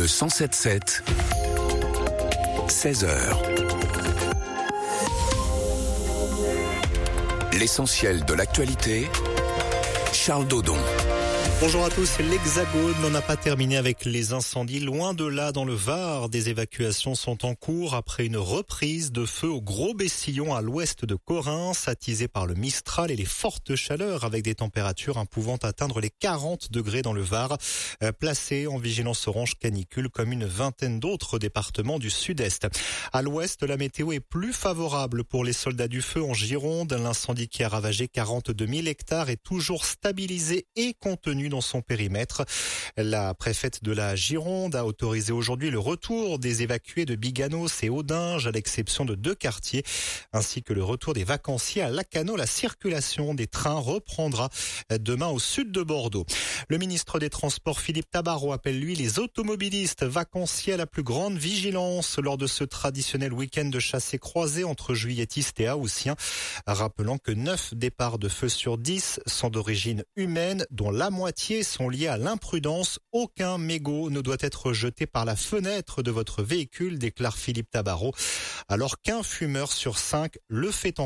107.7, 16h. L'essentiel de l'actualité, Charles Dodon. Bonjour à tous, l'Hexagone n'en a pas terminé avec les incendies. Loin de là, dans le Var, des évacuations sont en cours après une reprise de feu au Gros Bessillon à l'ouest de Correns, attisé par le Mistral et les fortes chaleurs avec des températures pouvant atteindre les 40 degrés dans le Var, placé en vigilance orange canicule comme une vingtaine d'autres départements du sud-est. À l'ouest, la météo est plus favorable pour les soldats du feu en Gironde. L'incendie qui a ravagé 42 000 hectares est toujours stabilisé et contenu dans son périmètre. La préfète de la Gironde a autorisé aujourd'hui le retour des évacués de Biganos et Audinge, à l'exception de 2 quartiers, ainsi que le retour des vacanciers à Lacanau. La circulation des trains reprendra demain au sud de Bordeaux. Le ministre des Transports, Philippe Tabarot, appelle lui les automobilistes vacanciers à la plus grande vigilance lors de ce traditionnel week-end de chassé croisé entre juilletistes et haussiens, rappelant que 9 départs de feu sur 10 sont d'origine humaine, dont la moitié sont liés à l'imprudence. Aucun mégot ne doit être jeté par la fenêtre de votre véhicule, déclare Philippe Tabarot, alors qu'un fumeur sur 5 le fait encore.